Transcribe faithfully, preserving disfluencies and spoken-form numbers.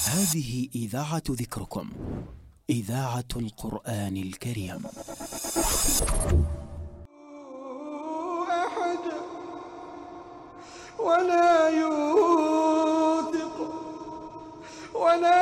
هذه إذاعة ذكركم، إذاعة القرآن الكريم. أحد ولا يوثق ولا